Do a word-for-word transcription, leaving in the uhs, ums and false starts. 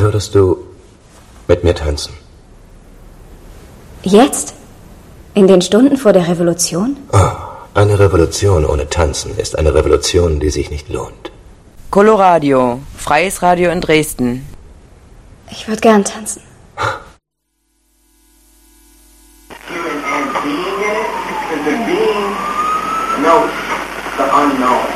würdest du mit mir tanzen? Jetzt? In den Stunden vor der Revolution? Oh, eine Revolution ohne Tanzen ist eine Revolution, die sich nicht lohnt. Coloradio, freies Radio in Dresden. Ich würde gern tanzen. The being knows the unknown.